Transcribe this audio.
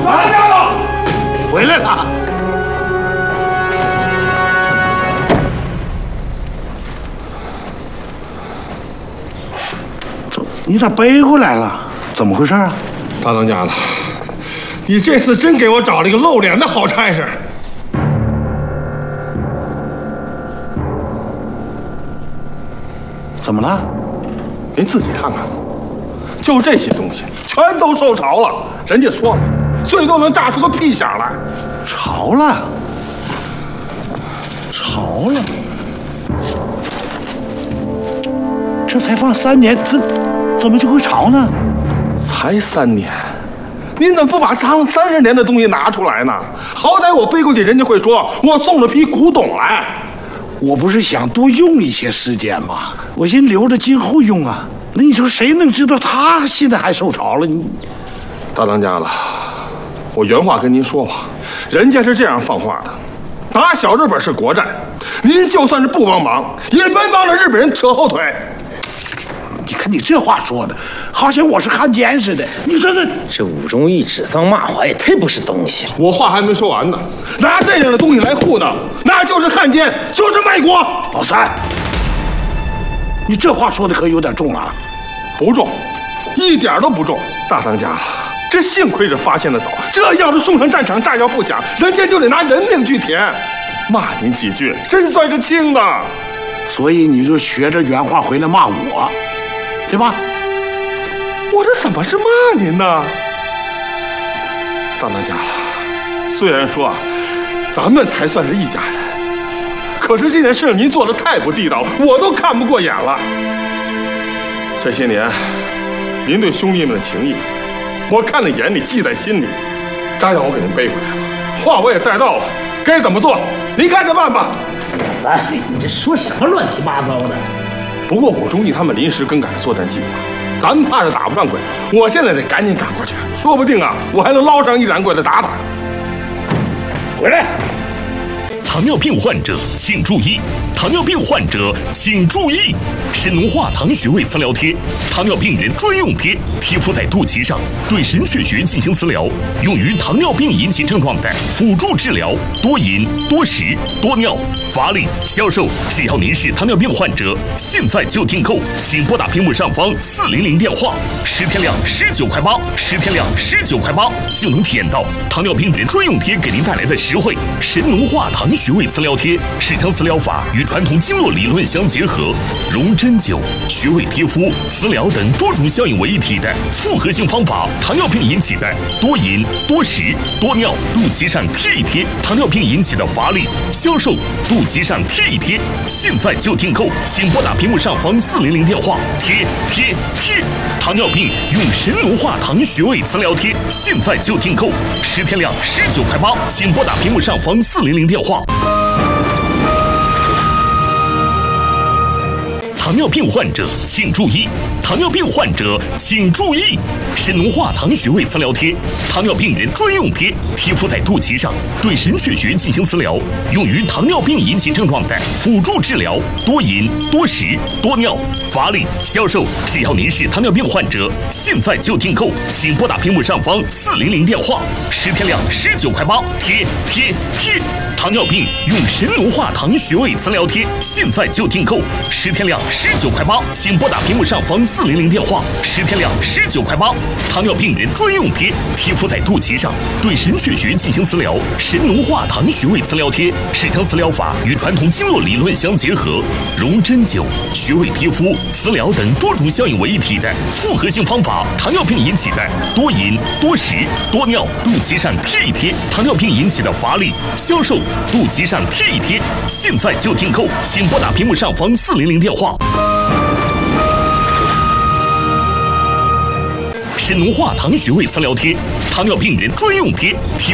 大家了，回来了。你咋背过来了？怎么回事啊？ 大当家的，你这次真给我找了一个露脸的好差事。 怎么了？ 您自己看看，就这些东西全都受潮了。人家说了，最多能炸出个屁响来。 潮了，潮了。这才放3年，怎么就会潮呢？ 才3年，您怎么不把藏了30年的东西拿出来呢？好歹我背过去，人家会说我送了批古董来。 我不是想多用一些时间吗？我先留着今后用啊。那你说谁能知道他现在还受潮了？你大当家的，我原话跟您说吧，人家是这样放话的：打小日本是国战，您就算是不帮忙，也别帮着日本人扯后腿。 你看你这话说的，好像我是汉奸似的。你说这武忠义指桑骂槐也太不是东西了。 我话还没说完呢，拿这样的东西来糊弄，那就是汉奸，就是卖国。 老三，你这话说的可有点重啊！ 不重，一点都不重。大当家了，这幸亏是发现的早，这要是送上战场，炸药不响，人家就得拿人命去填。骂您几句，真算是轻的。 所以你就学着原话回来骂我，对吧？ 我这怎么是骂您呢？大当家了，虽然说咱们才算是一家人，可是这件事您做的太不地道了，我都看不过眼了。这些年，您对兄弟们的情谊，我看在眼里，记在心里。炸药我给您背回来了，话我也带到了，该怎么做，您看着办吧。 老三，你这说什么乱七八糟的？ 不过武忠义他们临时更改了作战计划，咱们怕是打不上鬼。我现在得赶紧赶过去，说不定啊，我还能捞上1、2鬼子打打。 回来。 糖尿病患者请注意！糖尿病患者请注意！神农化糖穴位磁疗贴，糖尿病人专用贴，贴敷在肚脐上，对神阙穴进行磁疗，用于糖尿病引起症状的辅助治疗。多饮、多食、多尿、乏力、消瘦。只要您是糖尿病患者，现在就订购，请拨打屏幕上方400电话，10天量19块8，10天量19块8，就能体验到糖尿病人专用贴给您带来的实惠。神农化糖穴位磁疗贴是将磁疗法与传统经络理论相结合，融针灸、穴位贴敷、磁疗等多种效应为一体的复合性方法。糖尿病引起的多饮、多食、多尿，肚脐上贴一贴；糖尿病引起的乏力、消瘦，肚脐上贴一贴。现在就订购，请拨打屏幕上方400电话，贴。糖尿病用神农化糖穴位磁疗贴，现在就订购，10天量19块8，请拨打屏幕上方400电话。糖尿病患者请注意！糖尿病患者请注意！神农化糖穴位磁疗贴，糖尿病人专用贴，贴敷在肚脐上，对神阙穴进行磁疗，用于糖尿病引起症状的辅助治疗。多饮、多食、多尿、乏力、消瘦。只要您是糖尿病患者，现在就订购，请拨打屏幕上方400电话，10天量19块8，贴。糖尿病用神农化糖穴位磁疗贴，现在就订购，10天量19块8，请拨打屏幕上方400电话，10天量19块8。糖尿病人专用贴，贴敷在肚脐上，对神阙穴进行磁疗。神农化糖穴位磁疗贴是将磁疗法与传统经络理论相结合，融针灸、穴位贴敷、磁疗等多种效应为一体的复合性方法。糖尿病引起的多饮、多食、多尿，肚脐上贴一贴；糖尿病引起的乏力、消瘦，肚脐上贴一贴。现在就订购，请拨打屏幕上方400电话。神农化糖穴位磁疗贴，糖尿病人专用贴，贴